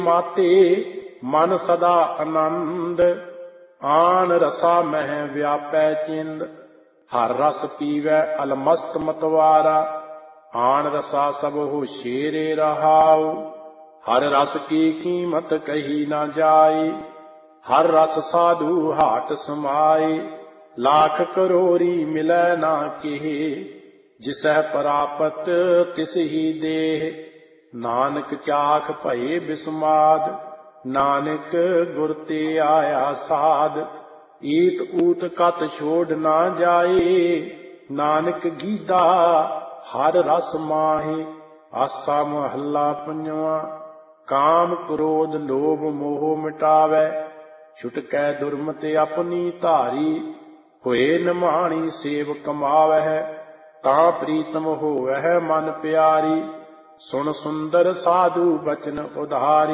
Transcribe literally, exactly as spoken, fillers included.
माते मन सदा आनंद, आन रसा मह व्यापै चिंद। हर रस पीवै अलमस्त मतवारा, आन रसा सब हो शेरे रहाऊ। हर रस की कीमत कही न जाए, हर रस साधु हाट समाए। लाख करोरी मिलै ना केहे, जिसह प्रापत तिस ही देह। नानक चाख भये बिस्माद, नानक गुर ते आया साध। ईत ऊत कत छोड़ ना जाए, नानक गीधा हर रस माहे। आसा महला पंजवा। काम क्रोध लोभ मोह मिटावै, छुटकै दुर्मति अपनी धारी। होए निमाणी सेव कमावै, तां प्रीतम होवै मन प्यारी। सुन सुंदर साधु बचन उधारी।